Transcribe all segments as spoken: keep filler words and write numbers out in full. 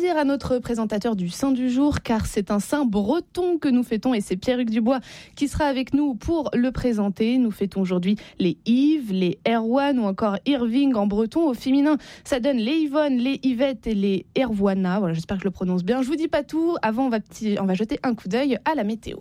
plaisir à notre présentateur du Saint du jour, car c'est un saint breton que nous fêtons et c'est Pierre-Hugues Dubois qui sera avec nous pour le présenter. Nous fêtons aujourd'hui les Yves, les Erwan ou encore Irving en breton. Au féminin, ça donne les Yvonne, les Yvette et les Erwana. Voilà, j'espère que je le prononce bien. Je vous dis pas tout. Avant, on va, petit, on va jeter un coup d'œil à la météo.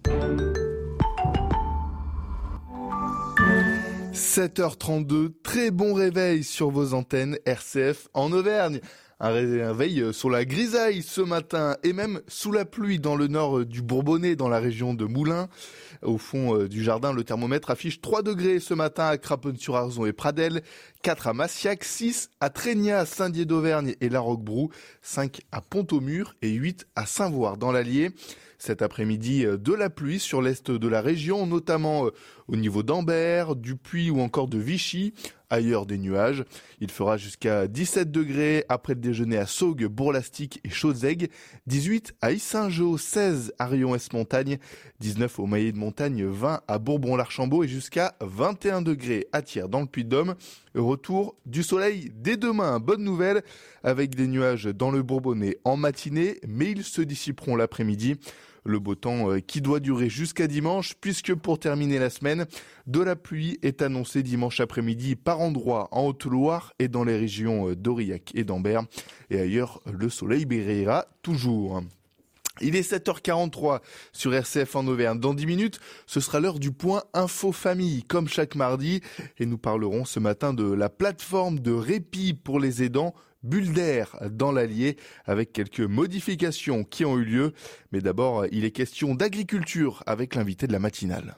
sept heures trente-deux, très bon réveil sur vos antennes R C F en Auvergne. Un réveil sur la grisaille ce matin et même sous la pluie dans le nord du Bourbonnais, dans la région de Moulins. Au fond du jardin, le thermomètre affiche trois degrés ce matin à Craponne-sur-Arzon et Pradelles, quatre à Massiac, six à Trégnat, Saint-Dié d'Auvergne et La Roquebrou, cinq à Pont-au-Mur et huit à Saint-Voire dans l'Allier. Cet après-midi, de la pluie sur l'est de la région, notamment au niveau d'Ambert, du Puy ou encore de Vichy. Ailleurs, des nuages. Il fera jusqu'à dix-sept degrés après le déjeuner à Saugues, Bourg-Lastic et Chaudes-Aigues. dix-huit à Issingeau, seize à Rion-Est-Montagne, dix-neuf au Maillet de Montagne, vingt à Bourbon-l'Archambault et jusqu'à vingt et un degrés à Thiers dans le Puy-de-Dôme. Retour du soleil dès demain. Bonne nouvelle, avec des nuages dans le Bourbonnais en matinée, mais ils se dissiperont l'après-midi. Le beau temps qui doit durer jusqu'à dimanche, puisque pour terminer la semaine, de la pluie est annoncée dimanche après-midi par endroits en Haute-Loire et dans les régions d'Aurillac et d'Ambert. Et ailleurs, le soleil brillera toujours. Il est sept heures quarante-trois sur R C F en Auvergne. Dans dix minutes, ce sera l'heure du point Info Famille, comme chaque mardi. Et nous parlerons ce matin de la plateforme de répit pour les aidants Bulle d'air dans l'Allier, avec quelques modifications qui ont eu lieu. Mais d'abord, il est question d'agriculture avec l'invité de la matinale.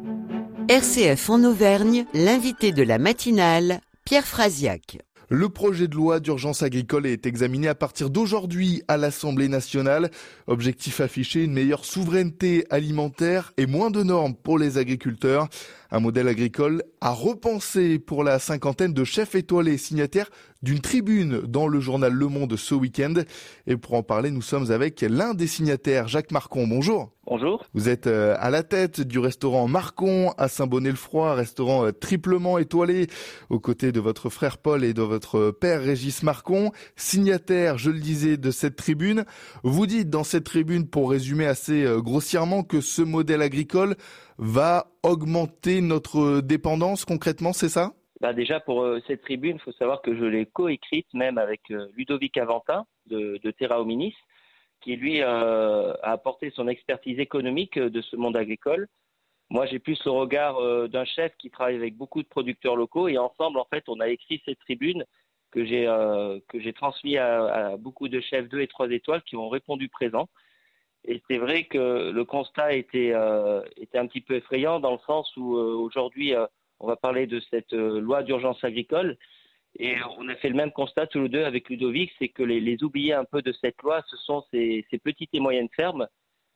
R C F en Auvergne, l'invité de la matinale, Pierre Frasiac. Le projet de loi d'urgence agricole est examiné à partir d'aujourd'hui à l'Assemblée nationale. Objectif affiché, une meilleure souveraineté alimentaire et moins de normes pour les agriculteurs. Un modèle agricole à repenser pour la cinquantaine de chefs étoilés signataires d'une tribune dans le journal Le Monde ce week-end. Et pour en parler, nous sommes avec l'un des signataires, Jacques Marcon. Bonjour. Bonjour. Vous êtes à la tête du restaurant Marcon à Saint-Bonnet-le-Froid, restaurant triplement étoilé aux côtés de votre frère Paul et de votre père Régis Marcon. Signataire, je le disais, de cette tribune. Vous dites dans cette tribune, pour résumer assez grossièrement, que ce modèle agricole va augmenter notre dépendance concrètement, c'est ça ? Bah déjà pour euh, cette tribune, il faut savoir que je l'ai coécrite même avec euh, Ludovic Aventin de, de Terra Hominis, qui lui euh, a apporté son expertise économique de ce monde agricole. Moi, j'ai plus le regard euh, d'un chef qui travaille avec beaucoup de producteurs locaux et ensemble, en fait, on a écrit cette tribune que j'ai euh, que j'ai transmis à, à beaucoup de chefs deux et trois étoiles qui ont répondu présent. Et c'est vrai que le constat était, euh, était un petit peu effrayant dans le sens où euh, aujourd'hui, euh, on va parler de cette euh, loi d'urgence agricole et on a fait le même constat tous les deux avec Ludovic, c'est que les, les oubliés un peu de cette loi, ce sont ces, ces petites et moyennes fermes.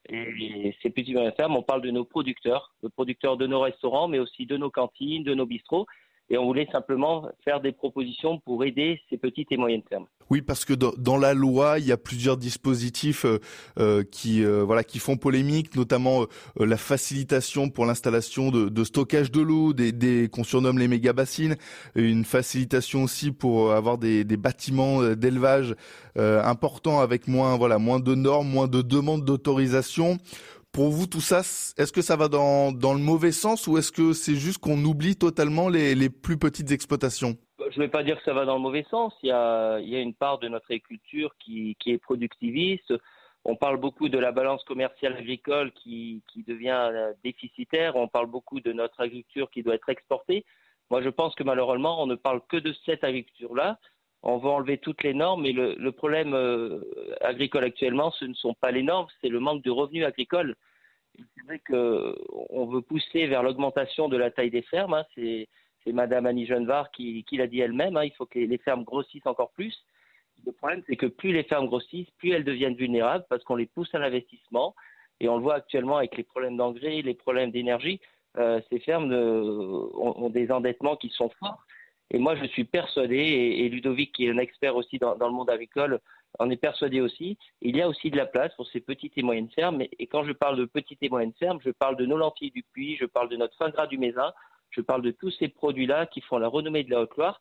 Et ces petites et moyennes fermes, on parle de nos producteurs, de producteurs de nos restaurants, mais aussi de nos cantines, de nos bistrots. Et on voulait simplement faire des propositions pour aider ces petites et moyennes fermes. Oui, parce que dans, dans la loi, il y a plusieurs dispositifs euh, euh, qui euh, voilà qui font polémique, notamment euh, la facilitation pour l'installation de, de stockage de l'eau, des, des qu'on surnomme les méga bassines, une facilitation aussi pour avoir des, des bâtiments d'élevage euh, importants avec moins voilà moins de normes, moins de demandes d'autorisation. Pour vous, tout ça, est-ce que ça va dans, dans le mauvais sens ou est-ce que c'est juste qu'on oublie totalement les, les plus petites exploitations ? Je ne vais pas dire que ça va dans le mauvais sens. Il y a, il y a une part de notre agriculture qui, qui est productiviste. On parle beaucoup de la balance commerciale agricole qui, qui devient déficitaire. On parle beaucoup de notre agriculture qui doit être exportée. Moi, je pense que malheureusement, on ne parle que de cette agriculture-là. On va enlever toutes les normes, mais le, le problème euh, agricole actuellement, ce ne sont pas les normes, c'est le manque de revenus agricoles. Et c'est vrai qu'on veut pousser vers l'augmentation de la taille des fermes. Hein. C'est, c'est Madame Annie Genevard qui, qui l'a dit elle-même. Hein. Il faut que les fermes grossissent encore plus. Le problème, c'est que plus les fermes grossissent, plus elles deviennent vulnérables parce qu'on les pousse à l'investissement. Et on le voit actuellement avec les problèmes d'engrais, les problèmes d'énergie. Euh, ces fermes euh, ont, ont des endettements qui sont forts. Et moi, je suis persuadé, et, et Ludovic, qui est un expert aussi dans, dans le monde agricole, en est persuadé aussi, il y a aussi de la place pour ces petites et moyennes fermes. Et, et quand je parle de petites et moyennes fermes, je parle de nos lentilles du Puy, je parle de notre foie gras du Mézin, je parle de tous ces produits-là qui font la renommée de la Haute-Loire.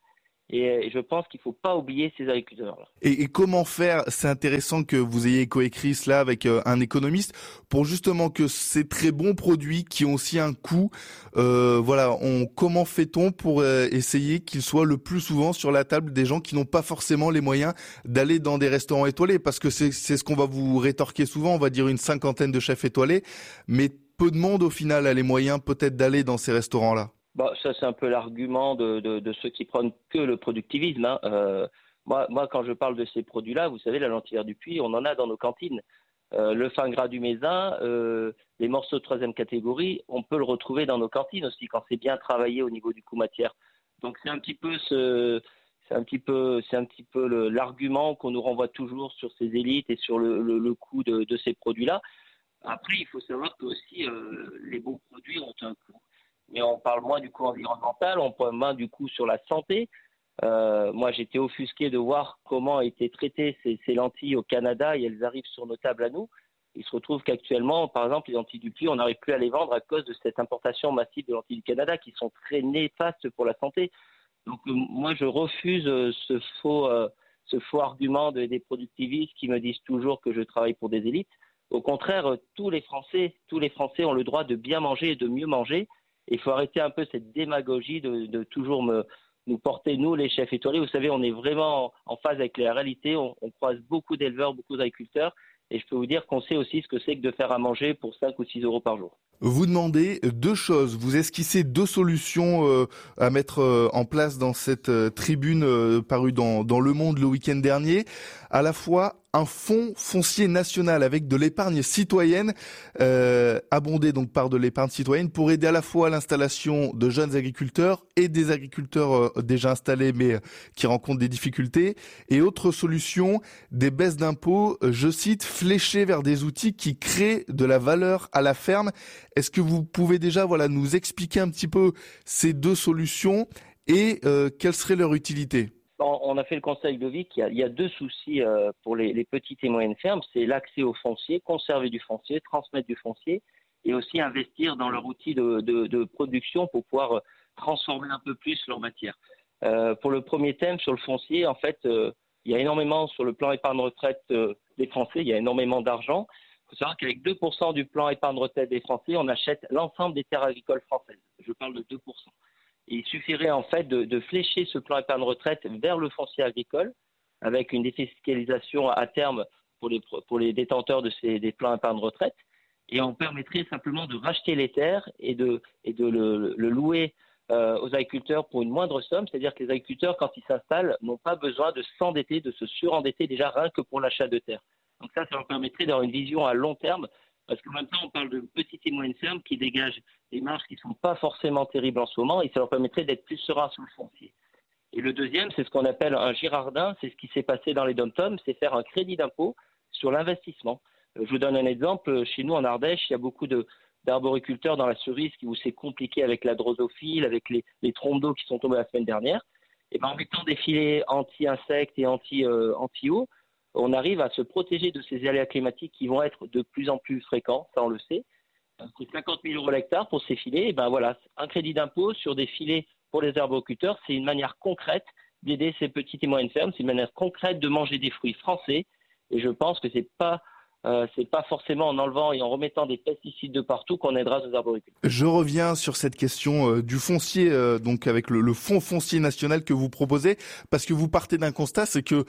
Et je pense qu'il ne faut pas oublier ces agriculteurs-là. Et, et comment faire, c'est intéressant que vous ayez coécrit cela avec euh, un économiste, pour justement que ces très bons produits qui ont aussi un coût, euh, voilà, on, comment fait-on pour euh, essayer qu'ils soient le plus souvent sur la table des gens qui n'ont pas forcément les moyens d'aller dans des restaurants étoilés? Parce que c'est, c'est ce qu'on va vous rétorquer souvent, on va dire une cinquantaine de chefs étoilés, mais peu de monde au final a les moyens peut-être d'aller dans ces restaurants-là. Bah, ça, c'est un peu l'argument de, de, de ceux qui prônent que le productivisme. Hein. Euh, moi, moi, quand je parle de ces produits-là, vous savez, la lentille du Puy, on en a dans nos cantines. Euh, le fin gras du Mézin, euh, les morceaux de troisième catégorie, on peut le retrouver dans nos cantines aussi quand c'est bien travaillé au niveau du coût matière. Donc c'est un petit peu ce, c'est un petit peu, c'est un petit peu le, l'argument qu'on nous renvoie toujours sur ces élites et sur le, le, le coût de, de ces produits-là. Après, il faut savoir que aussi euh, les bons produits ont un coût. Mais on parle moins du coût environnemental, on parle moins du coût sur la santé. Euh, moi, j'étais offusqué de voir comment étaient traitées ces, ces lentilles au Canada et elles arrivent sur nos tables à nous. Il se retrouve qu'actuellement, par exemple, les lentilles du Puy, on n'arrive plus à les vendre à cause de cette importation massive de lentilles du Canada qui sont très néfastes pour la santé. Donc, euh, moi, je refuse euh, ce faux, euh, ce faux argument de, des productivistes qui me disent toujours que je travaille pour des élites. Au contraire, euh, tous les Français, tous les Français ont le droit de bien manger et de mieux manger. Il faut arrêter un peu cette démagogie de, de toujours me, nous porter, nous, les chefs étoilés. Vous savez, on est vraiment en phase avec la réalité. On, on croise beaucoup d'éleveurs, beaucoup d'agriculteurs. Et je peux vous dire qu'on sait aussi ce que c'est que de faire à manger pour cinq ou six euros par jour. Vous demandez deux choses. Vous esquissez deux solutions euh, à mettre euh, en place dans cette euh, tribune euh, parue dans, dans Le Monde le week-end dernier. À la fois un fonds foncier national avec de l'épargne citoyenne, euh, abondé donc par de l'épargne citoyenne pour aider à la fois à l'installation de jeunes agriculteurs et des agriculteurs euh, déjà installés mais euh, qui rencontrent des difficultés. Et autre solution, des baisses d'impôts, euh, je cite, fléchées vers des outils qui créent de la valeur à la ferme. Est-ce que vous pouvez déjà voilà nous expliquer un petit peu ces deux solutions et euh, quelle serait leur utilité? On a fait le constat avec Ludovic, il y a, il y a deux soucis euh, pour les, les petites et moyennes fermes, c'est l'accès au foncier, conserver du foncier, transmettre du foncier et aussi investir dans leur outil de, de, de production pour pouvoir transformer un peu plus leur matière. Euh, pour le premier thème, sur le foncier, en fait, euh, il y a énormément, sur le plan épargne retraite euh, des Français, il y a énormément d'argent. Il faut savoir qu'avec deux pour cent du plan épargne retraite des Français, on achète l'ensemble des terres agricoles françaises. Je parle de deux pour cent. Il suffirait en fait de, de flécher ce plan épargne retraite vers le foncier agricole avec une défiscalisation à terme pour les, pour les détenteurs de ces, des plans épargne retraite et on permettrait simplement de racheter les terres et de, et de le, le louer euh, aux agriculteurs pour une moindre somme, c'est-à-dire que les agriculteurs quand ils s'installent n'ont pas besoin de s'endetter, de se surendetter déjà rien que pour l'achat de terres. Donc ça, ça leur permettrait d'avoir une vision à long terme. Parce que maintenant, on parle de petites et moyennes fermes qui dégagent des marges qui ne sont pas forcément terribles en ce moment et ça leur permettrait d'être plus sereins sur le foncier. Et le deuxième, c'est ce qu'on appelle un girardin, c'est ce qui s'est passé dans les dom-toms, c'est faire un crédit d'impôt sur l'investissement. Je vous donne un exemple. Chez nous, en Ardèche, il y a beaucoup de, d'arboriculteurs dans la cerise où c'est compliqué avec la drosophile, avec les, les trompes d'eau qui sont tombées la semaine dernière. Et ben, en mettant des filets anti-insectes et anti, euh, anti-eau, on arrive à se protéger de ces aléas climatiques qui vont être de plus en plus fréquents, ça on le sait. C'est cinquante mille euros l'hectare pour ces filets. Et ben voilà, un crédit d'impôt sur des filets pour les arboriculteurs, c'est une manière concrète d'aider ces petites et moyennes fermes, c'est une manière concrète de manger des fruits français. Et je pense que c'est pas Euh, c'est pas forcément en enlevant et en remettant des pesticides de partout qu'on aidera nos arboriculteurs. Je reviens sur cette question euh, du foncier, euh, donc avec le, le fonds foncier national que vous proposez, parce que vous partez d'un constat, c'est que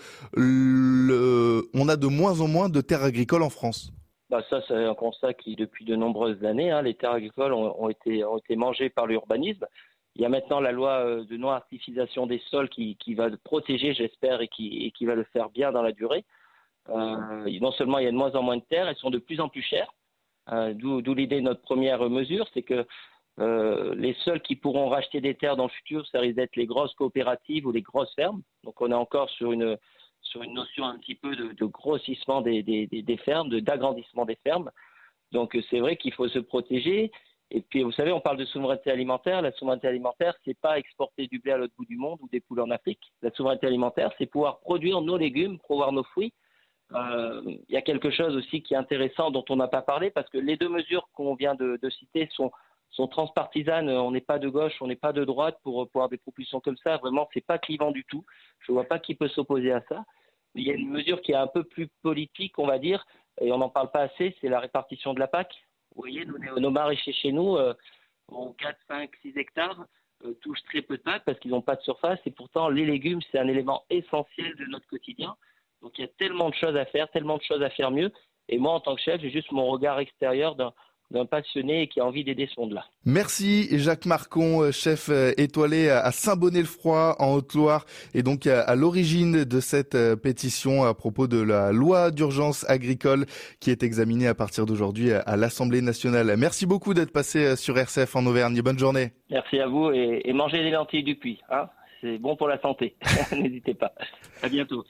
le, on a de moins en moins de terres agricoles en France. Bah ça, c'est un constat qui, depuis de nombreuses années, hein, les terres agricoles ont, ont, été, ont été mangées par l'urbanisme. Il y a maintenant la loi de non-artificialisation des sols qui, qui va le protéger, j'espère, et qui, et qui va le faire bien dans la durée. Euh, non seulement il y a de moins en moins de terres, elles sont de plus en plus chères, euh, d'où, d'où l'idée de notre première mesure, c'est que euh, les seuls qui pourront racheter des terres dans le futur, ça risque d'être les grosses coopératives ou les grosses fermes. Donc on est encore sur une, sur une notion un petit peu de, de grossissement des, des, des fermes, de, d'agrandissement des fermes. Donc c'est vrai qu'il faut se protéger. Et puis vous savez, on parle de souveraineté alimentaire. La souveraineté alimentaire, c'est pas exporter du blé à l'autre bout du monde ou des poules en Afrique. La souveraineté alimentaire, c'est pouvoir produire nos légumes, produire nos fruits. Euh, il y a quelque chose aussi qui est intéressant dont on n'a pas parlé parce que les deux mesures qu'on vient de, de citer sont, sont transpartisanes. On n'est pas de gauche, on n'est pas de droite pour, pour avoir des propositions comme ça. Vraiment, c'est pas clivant du tout. Je ne vois pas qui peut s'opposer à ça. Il y a une mesure qui est un peu plus politique, on va dire, et on n'en parle pas assez, c'est la répartition de la P A C. Vous voyez, nos, nos maraîchers chez nous euh, ont quatre, cinq, six hectares, euh, touchent très peu de P A C parce qu'ils n'ont pas de surface, et pourtant les légumes, c'est un élément essentiel de notre quotidien. Donc il y a tellement de choses à faire, tellement de choses à faire mieux, et moi en tant que chef, j'ai juste mon regard extérieur d'un d'un passionné qui a envie d'aider ce monde-là. Merci Jacques Marcon, chef étoilé à Saint-Bonnet-le-Froid en Haute-Loire et donc à l'origine de cette pétition à propos de la loi d'urgence agricole qui est examinée à partir d'aujourd'hui à l'Assemblée nationale. Merci beaucoup d'être passé sur R C F en Auvergne. Bonne journée. Merci à vous et, et mangez des lentilles du puits, hein, c'est bon pour la santé. N'hésitez pas. À bientôt.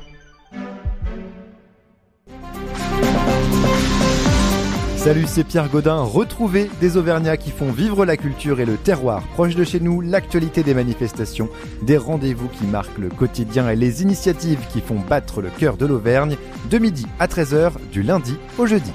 Salut, c'est Pierre Godin. Retrouvez des Auvergnats qui font vivre la culture et le terroir proche de chez nous, l'actualité des manifestations, des rendez-vous qui marquent le quotidien et les initiatives qui font battre le cœur de l'Auvergne, de midi à treize heures, du lundi au jeudi.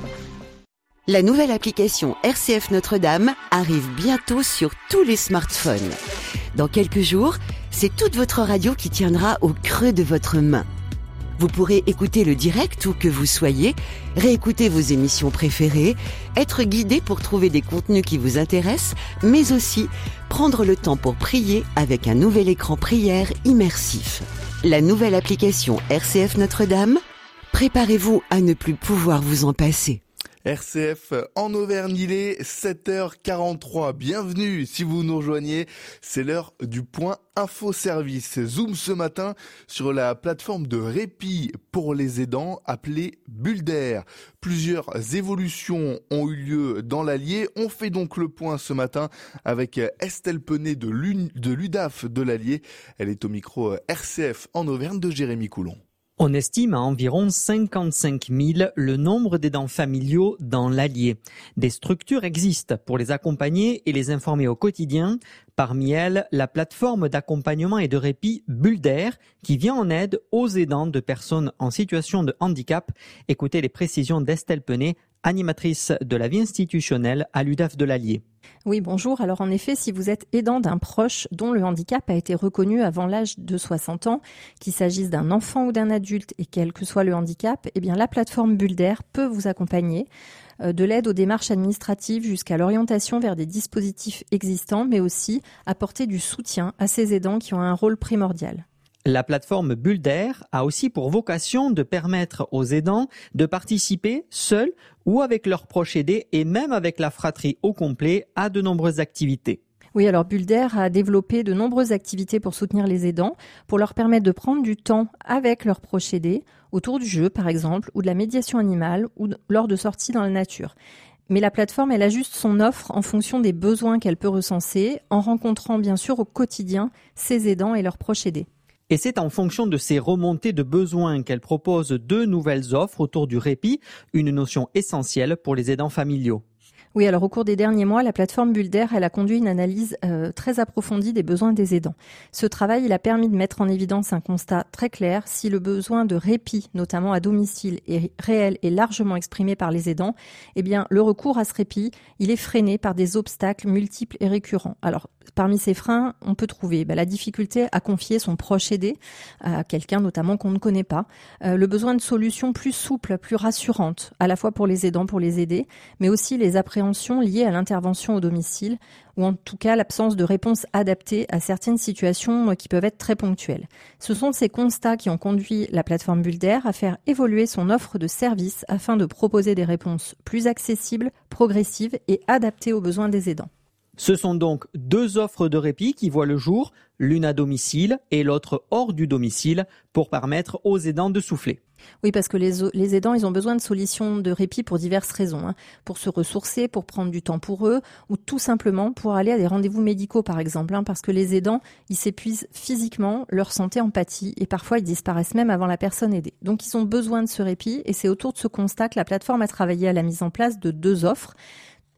La nouvelle application R C F Notre-Dame arrive bientôt sur tous les smartphones. Dans quelques jours, c'est toute votre radio qui tiendra au creux de votre main. Vous pourrez écouter le direct où que vous soyez, réécouter vos émissions préférées, être guidé pour trouver des contenus qui vous intéressent, mais aussi prendre le temps pour prier avec un nouvel écran prière immersif. La nouvelle application R C F Notre-Dame, préparez-vous à ne plus pouvoir vous en passer. R C F en Auvergne, il est sept heures quarante-trois. Bienvenue si vous nous rejoignez. C'est l'heure du point info service. Zoom ce matin sur la plateforme de répit pour les aidants appelée Bulder. Plusieurs évolutions ont eu lieu dans l'Allier. On fait donc le point ce matin avec Estelle Penet de l'U D A F de l'Allier. Elle est au micro R C F en Auvergne de Jérémy Coulon. On estime à environ cinquante-cinq mille le nombre d'aidants familiaux dans l'Allier. Des structures existent pour les accompagner et les informer au quotidien. Parmi elles, la plateforme d'accompagnement et de répit Bulder, qui vient en aide aux aidants de personnes en situation de handicap. Écoutez les précisions d'Estelle Penet, animatrice de la vie institutionnelle à l'U D A F de l'Allier. Oui, bonjour. Alors en effet, si vous êtes aidant d'un proche dont le handicap a été reconnu avant l'âge de soixante ans, qu'il s'agisse d'un enfant ou d'un adulte et quel que soit le handicap, eh bien la plateforme Bulder peut vous accompagner de l'aide aux démarches administratives jusqu'à l'orientation vers des dispositifs existants, mais aussi apporter du soutien à ces aidants qui ont un rôle primordial. La plateforme Bulder a aussi pour vocation de permettre aux aidants de participer seuls ou avec leurs proches aidés et même avec la fratrie au complet à de nombreuses activités. Oui, alors Bulder a développé de nombreuses activités pour soutenir les aidants, pour leur permettre de prendre du temps avec leurs proches aidés, autour du jeu par exemple, ou de la médiation animale, ou de, lors de sorties dans la nature. Mais la plateforme, elle ajuste son offre en fonction des besoins qu'elle peut recenser, en rencontrant bien sûr au quotidien ses aidants et leurs proches aidés. Et c'est en fonction de ces remontées de besoins qu'elle propose deux nouvelles offres autour du répit, une notion essentielle pour les aidants familiaux. Oui, alors au cours des derniers mois, la plateforme Bulder, elle a conduit une analyse euh, très approfondie des besoins des aidants. Ce travail, il a permis de mettre en évidence un constat très clair. Si le besoin de répit, notamment à domicile, est réel et largement exprimé par les aidants, eh bien, le recours à ce répit, il est freiné par des obstacles multiples et récurrents. Alors, parmi ces freins, on peut trouver bah, la difficulté à confier son proche aidé à quelqu'un notamment qu'on ne connaît pas, euh, le besoin de solutions plus souples, plus rassurantes, à la fois pour les aidants, pour les aider, mais aussi les appréhensions liées à l'intervention au domicile, ou en tout cas l'absence de réponse adaptée à certaines situations qui peuvent être très ponctuelles. Ce sont ces constats qui ont conduit la plateforme Bulder à faire évoluer son offre de services afin de proposer des réponses plus accessibles, progressives et adaptées aux besoins des aidants. Ce sont donc deux offres de répit qui voient le jour, l'une à domicile et l'autre hors du domicile, pour permettre aux aidants de souffler. Oui, parce que les, les aidants, ils ont besoin de solutions de répit pour diverses raisons. Hein. Pour se ressourcer, pour prendre du temps pour eux, ou tout simplement pour aller à des rendez-vous médicaux, par exemple. Hein, parce que les aidants, ils s'épuisent physiquement, leur santé en pâtit, et parfois ils disparaissent même avant la personne aidée. Donc ils ont besoin de ce répit, et c'est autour de ce constat que la plateforme a travaillé à la mise en place de deux offres.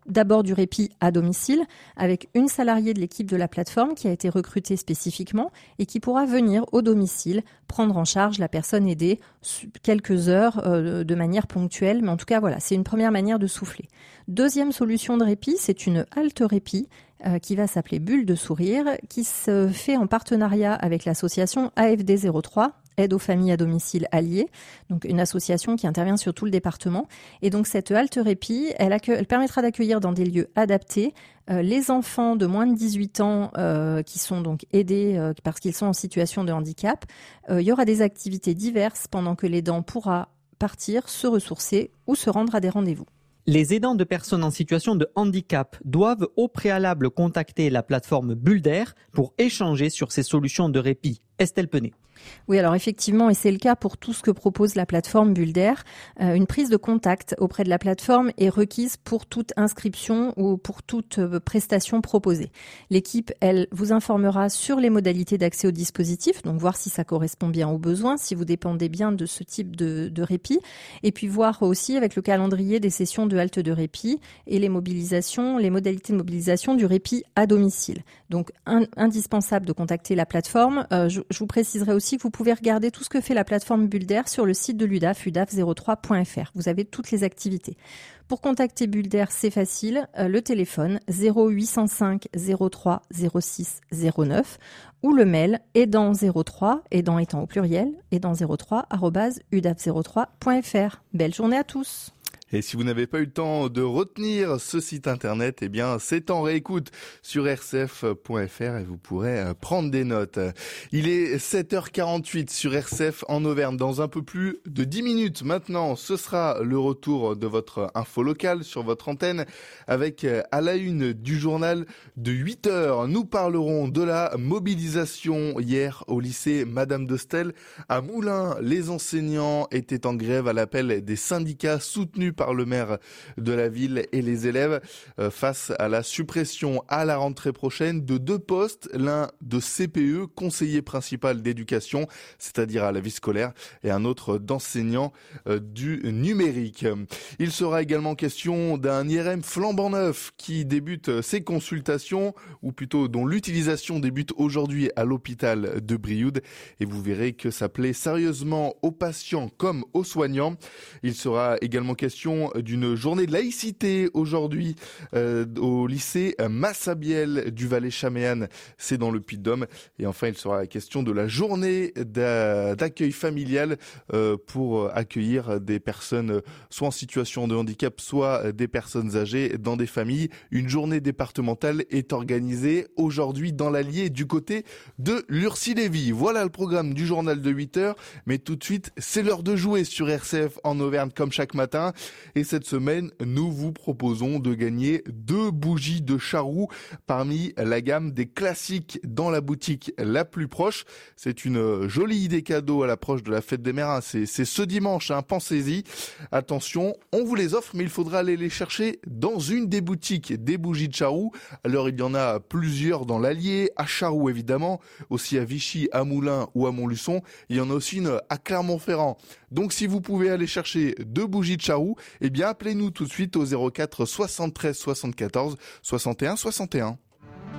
d'abord du répit à domicile avec une salariée de l'équipe de la plateforme qui a été recrutée spécifiquement et qui pourra venir au domicile prendre en charge la personne aidée quelques heures euh, de manière ponctuelle. Mais en tout cas, voilà, c'est une première manière de souffler. Deuxième solution de répit, c'est une halte répit euh, qui va s'appeler Bulle de Sourire, qui se fait en partenariat avec l'association A F D zéro trois, Aide aux familles à domicile alliées, donc une association qui intervient sur tout le département. Et donc cette halte répit, elle, accue- elle permettra d'accueillir dans des lieux adaptés euh, les enfants de moins de dix-huit ans euh, qui sont donc aidés euh, parce qu'ils sont en situation de handicap. Euh, il y aura des activités diverses pendant que l'aidant pourra partir, se ressourcer ou se rendre à des rendez-vous. Les aidants de personnes en situation de handicap doivent au préalable contacter la plateforme Bulder pour échanger sur ces solutions de répit. Estelle Penet. Oui, alors effectivement, et c'est le cas pour tout ce que propose la plateforme Bulder, euh, une prise de contact auprès de la plateforme est requise pour toute inscription ou pour toute euh, prestation proposée. L'équipe, elle, vous informera sur les modalités d'accès au dispositif, donc voir si ça correspond bien aux besoins, si vous dépendez bien de ce type de, de répit, et puis voir aussi avec le calendrier des sessions de halte de répit et les mobilisations, les modalités de mobilisation du répit à domicile. Donc, un, indispensable de contacter la plateforme. Euh, je, je vous préciserai aussi que vous pouvez regarder tout ce que fait la plateforme Bulder sur le site de l'U D A F, u d a f zéro trois point f r. Vous avez toutes les activités. Pour contacter Bulder, c'est facile. Euh, le téléphone zéro huit cent cinq zéro trois zéro six zéro neuf ou le mail aidant zéro trois, aidant étant au pluriel, aidant zéro trois arobase u d a f zéro trois point f r. Belle journée à tous. Et si vous n'avez pas eu le temps de retenir ce site internet, eh bien, c'est en réécoute sur r c f point f r et vous pourrez prendre des notes. Il est sept heures quarante-huit sur R C F en Auvergne. Dans un peu plus de dix minutes maintenant, ce sera le retour de votre info locale sur votre antenne avec à la une du journal de huit heures. Nous parlerons de la mobilisation hier au lycée Madame de Stel à Moulins. Les enseignants étaient en grève à l'appel des syndicats soutenus par le maire de la ville et les élèves euh, face à la suppression à la rentrée prochaine de deux postes, l'un de C P E, conseiller principal d'éducation, c'est-à-dire à la vie scolaire, et un autre d'enseignant euh, du numérique. Il sera également question d'un I R M flambant neuf qui débute ses consultations, ou plutôt dont l'utilisation débute aujourd'hui à l'hôpital de Brioude, et vous verrez que ça plaît sérieusement aux patients comme aux soignants. Il sera également question d'une journée de laïcité aujourd'hui euh, au lycée Massabielle du Valais-Chaméane, c'est dans le Puy-de-Dôme. Et enfin, il sera question de la journée d'accueil familial euh, pour accueillir des personnes soit en situation de handicap, soit des personnes âgées dans des familles. Une journée départementale est organisée aujourd'hui dans l'Allier du côté de Lurcy-Lévis. Voilà le programme du journal de huit heures. Mais tout de suite, c'est l'heure de jouer sur R C F en Auvergne comme chaque matin. Et cette semaine, nous vous proposons de gagner deux bougies de Charroux parmi la gamme des classiques dans la boutique la plus proche. C'est une jolie idée cadeau à l'approche de la fête des mères. C'est, c'est ce dimanche, hein, pensez-y. Attention, on vous les offre, mais il faudra aller les chercher dans une des boutiques des bougies de Charroux. Alors, il y en a plusieurs dans l'Allier, à Charroux évidemment, aussi à Vichy, à Moulins ou à Montluçon. Il y en a aussi une à Clermont-Ferrand. Donc, si vous pouvez aller chercher deux bougies de Charroux, eh bien, appelez-nous tout de suite au zéro quatre soixante-treize soixante-quatorze soixante et un soixante et un.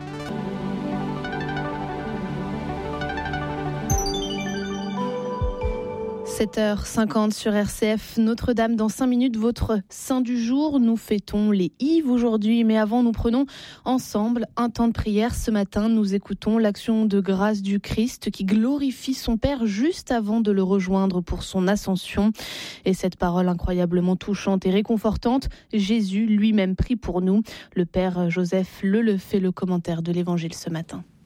sept heures cinquante sur R C F, Notre-Dame dans cinq minutes, votre saint du jour. Nous fêtons les Yves aujourd'hui, mais avant nous prenons ensemble un temps de prière. Ce matin, nous écoutons l'action de grâce du Christ qui glorifie son Père juste avant de le rejoindre pour son ascension. Et cette parole incroyablement touchante et réconfortante, Jésus lui-même prie pour nous. Le Père Joseph Leleu fait le commentaire de l'Évangile ce matin.